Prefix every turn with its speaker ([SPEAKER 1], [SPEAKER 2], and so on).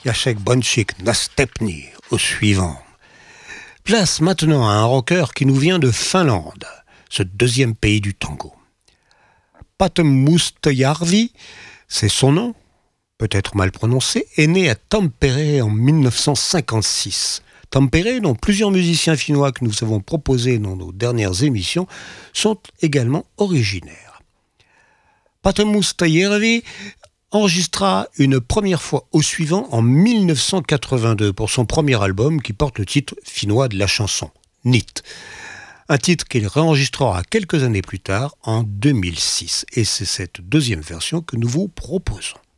[SPEAKER 1] Jacek Bączyk Następny au suivant. Place maintenant à un rocker qui nous vient de Finlande, ce deuxième pays du tango. Patem Mustajärvi, c'est son nom, peut-être mal prononcé, est né à Tampere en 1956. Tampere, dont plusieurs musiciens finnois que nous avons proposés dans nos dernières émissions, sont également originaires. Patem Mustajärvi enregistra une première fois au suivant en 1982 pour son premier album qui porte le titre finnois de la chanson, Nit. Un titre qu'il réenregistrera quelques années plus tard, en 2006. Et c'est cette deuxième version que nous vous proposons.